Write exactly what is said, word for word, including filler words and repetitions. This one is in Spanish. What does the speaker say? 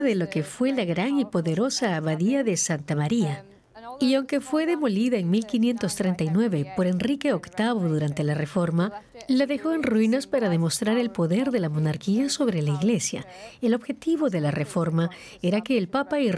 de lo que fue la gran y poderosa abadía de Santa María. Y aunque fue demolida en mil quinientos treinta y nueve por Enrique octavo durante la Reforma, la dejó en ruinas para demostrar el poder de la monarquía sobre la Iglesia. El objetivo de la Reforma era que el Papa y